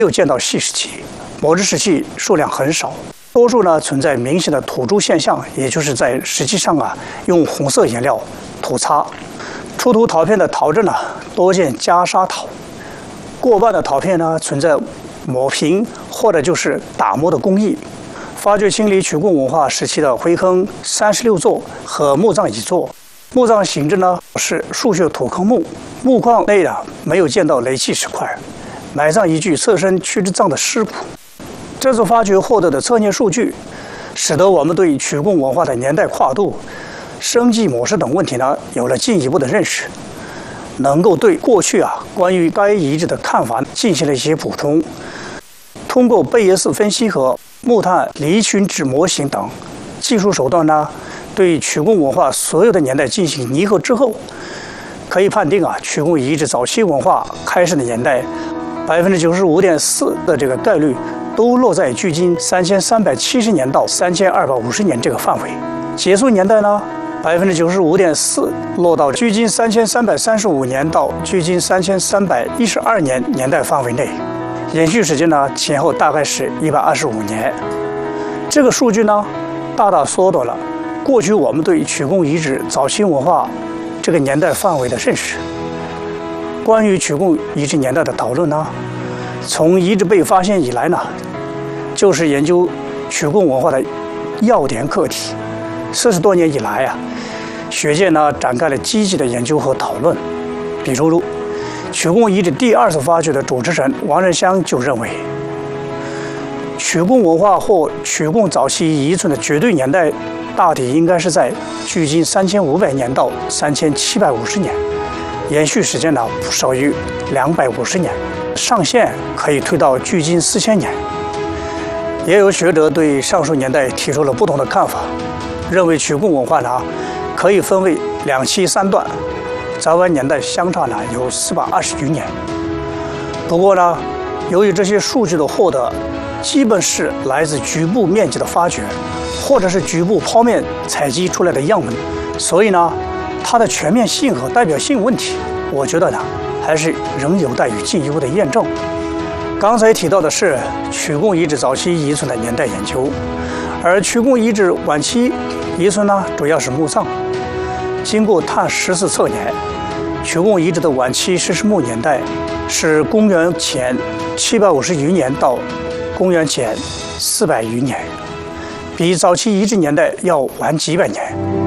有见到细石器，某只石器数量很少，多数呢存在明显的土著现象，也就是在石器上用红色颜料涂擦。出土陶片的陶质呢多见加砂陶，过半的陶片呢存在磨平或者就是打磨的工艺。发掘清理曲贡文化时期的灰坑36座和墓葬1座，墓葬形制呢是树穴土坑墓，墓框内没有见到雷器石块，埋葬一具侧身躯之葬的尸骨。这次发掘获得的测验数据，使得我们对曲贡文化的年代跨度、生计模式等问题呢有了进一步的认识，能够对过去关于该遗址的看法进行了一些补充。通过贝叶斯分析和木炭离群值模型等技术手段呢，对曲贡文化所有的年代进行拟合之后，可以判定曲贡遗址早期文化开始的年代95.4%的这个概率都落在距今3370年到3250年这个范围，结束年代呢95.4%落到距今3335年到距今3312年年代范围内，延续时间呢前后大概是125年。这个数据呢大大缩短了过去我们对曲贡遗址早期文化这个年代范围的认识。关于曲贡遗址年代的讨论呢，从遗址被发现以来呢，就是研究曲贡文化的要点课题。40多年以来学界呢展开了积极的研究和讨论。比如曲贡遗址第2次发掘的主持人王仁香就认为，曲贡文化或曲贡早期遗存的绝对年代大体应该是在距今3500年到3750年，延续时间呢不少于250年，上限可以推到距今4000年。也有学者对上述年代提出了不同的看法，认为曲贡文化呢可以分为2期3段，早晚年代相差呢有420余年。不过呢，由于这些数据的获得基本是来自局部面积的发掘，或者是局部剖面采集出来的样本，所以呢，它的全面性和代表性问题，我觉得呢还是仍有待于进一步的验证。刚才提到的是曲贡遗址早期遗存的年代研究，而曲贡遗址晚期遗存呢主要是墓葬。经过碳14次测年，曲贡遗址的晚期石室墓年代是公元前750余年到公元前400余年，比早期遗址年代要晚几百年。